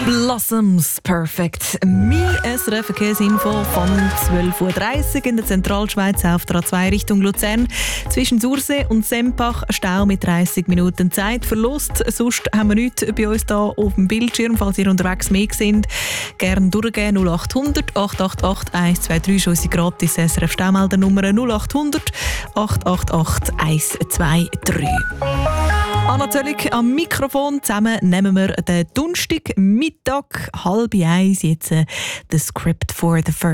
Blossoms Perfect. Mein SRF-Verkehrsinfo von 12.30 Uhr in der Zentralschweiz auf der A2 Richtung Luzern. Zwischen Sursee und Sempach Stau mit 30 Minuten Zeitverlust. Sonst haben wir nichts bei uns hier auf dem Bildschirm, falls ihr unterwegs mehr sind. Gerne durchgehen 0800 888 123 ist unsere gratis SRF-Staumeldernummer 0800 888 123. Anna Zöllig am Mikrofon. Zusammen nehmen wir den Donnerstag Mittag 12:30 jetzt The Script for the First.